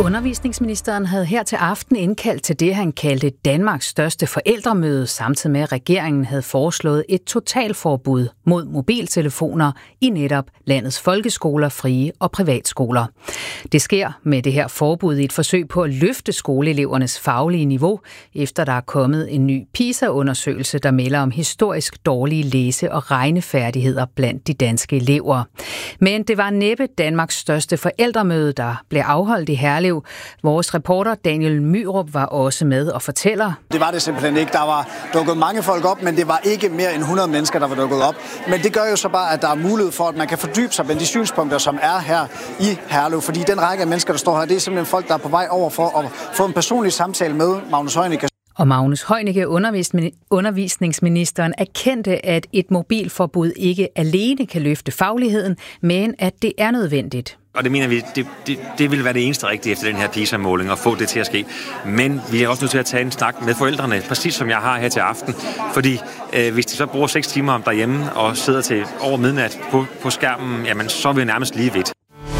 Undervisningsministeren havde her til aften indkaldt til det, han kaldte Danmarks største forældremøde, samtidig med at regeringen havde foreslået et totalforbud mod mobiltelefoner i netop landets folkeskoler, frie og privatskoler. Det sker med det her forbud i et forsøg på at løfte skoleelevernes faglige niveau, efter der er kommet en ny PISA-undersøgelse, der melder om historisk dårlige læse- og regnefærdigheder blandt de danske elever. Men det var næppe Danmarks største forældremøde, der blev afholdt i Herlev. Vores reporter Daniel Myrup var også med og fortæller. Det var det simpelthen ikke. Der var dukket mange folk op, men det var ikke mere end 100 mennesker, der var dukket op. Men det gør jo så bare, at der er mulighed for, at man kan fordybe sig med de synspunkter, som er her i Herlev. Fordi den række af mennesker, der står her, det er simpelthen folk, der er på vej over for at få en personlig samtale med Magnus Heunicke. Og Magnus Heunicke, undervisningsministeren, erkendte, at et mobilforbud ikke alene kan løfte fagligheden, men at det er nødvendigt. Og det mener vi, det vil være det eneste rigtige efter den her PISA-måling, at få det til at ske. Men vi er også nødt til at tage en snak med forældrene, præcis som jeg har her til aften. Fordi hvis de så bruger 6 timer derhjemme og sidder til over midnat på skærmen, jamen så er vi nærmest lige vidt.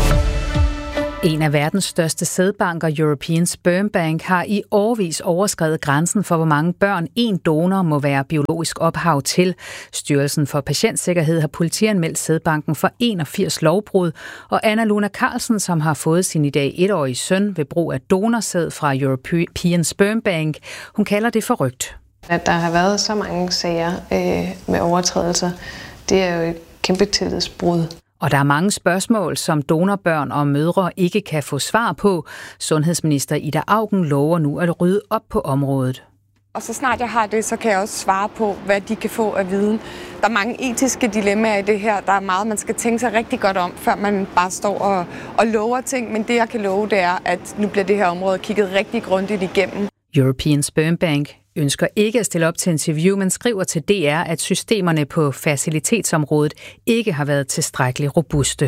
En af verdens største sædbanker, European Sperm Bank, har i årevis overskredet grænsen for, hvor mange børn en donor må være biologisk ophav til. Styrelsen for Patientsikkerhed har politianmeldt sædbanken for 81 lovbrud, og Anna Luna Carlsen, som har fået sin i dag 1-årige søn ved brug af donorsæd fra European Sperm Bank, hun kalder det forrygt. At der har været så mange sager med overtrædelser, det er jo et kæmpe tillidsbrud. Og der er mange spørgsmål, som donorbørn og mødre ikke kan få svar på. Sundhedsminister Ida Auken lover nu at rydde op på området. Og så snart jeg har det, så kan jeg også svare på, hvad de kan få af viden. Der er mange etiske dilemmaer i det her. Der er meget, man skal tænke sig rigtig godt om, før man bare står og lover ting. Men det, jeg kan love, det er, at nu bliver det her område kigget rigtig grundigt igennem. European Sperm Bank ønsker ikke at stille op til interview, men skriver til DR, at systemerne på facilitetsområdet ikke har været tilstrækkeligt robuste.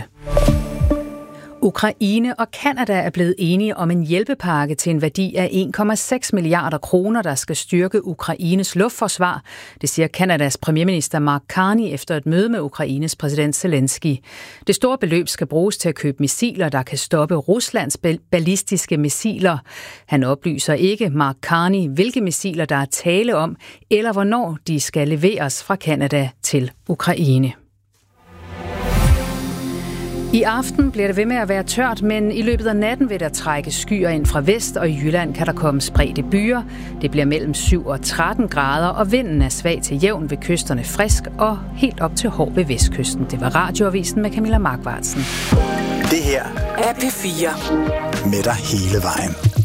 Ukraine og Canada er blevet enige om en hjælpepakke til en værdi af 1,6 milliarder kroner, der skal styrke Ukraines luftforsvar. Det siger Canadas premierminister Mark Carney efter et møde med Ukraines præsident Zelensky. Det store beløb skal bruges til at købe missiler, der kan stoppe Ruslands ballistiske missiler. Han oplyser ikke, Mark Carney, hvilke missiler der er tale om, eller hvornår de skal leveres fra Canada til Ukraine. I aften bliver det ved med at være tørt, men i løbet af natten vil der trække skyer ind fra vest, og i Jylland kan der komme spredte byer. Det bliver mellem 7 og 13 grader, og vinden er svag til jævn ved kysterne frisk og helt op til hård ved vestkysten. Det var Radioavisen med Camilla Markvartsen. Det her er P4 med dig hele vejen.